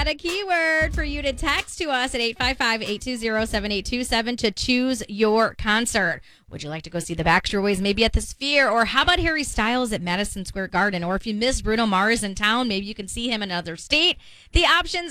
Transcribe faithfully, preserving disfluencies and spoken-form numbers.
got a keyword for you to text to us at eight five five, eight two zero, seven eight two seven to choose your concert. Would you like to go see the Backstreet Boys maybe at the Sphere? Or how about Harry Styles at Madison Square Garden? Or if you miss Bruno Mars in town, maybe you can see him in another state. The options